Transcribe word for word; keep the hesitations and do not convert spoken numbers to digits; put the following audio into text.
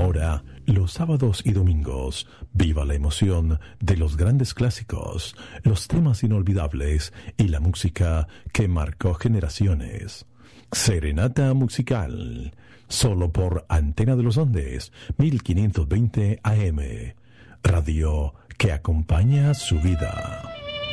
Ahora, los sábados y domingos, viva la emoción de los grandes clásicos, los temas inolvidables y la música que marcó generaciones. Serenata musical, solo por Antena de los Andes, mil quinientos veinte A M, radio que acompaña su vida.